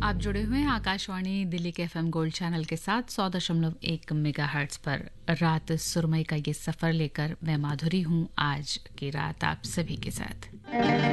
आप जुड़े हुए हैं आकाशवाणी दिल्ली के एफएम गोल्ड चैनल के साथ 100.1 मेगाहर्ट्ज पर। रात सुरमई का ये सफर लेकर मैं माधुरी हूँ आज की रात आप सभी के साथ।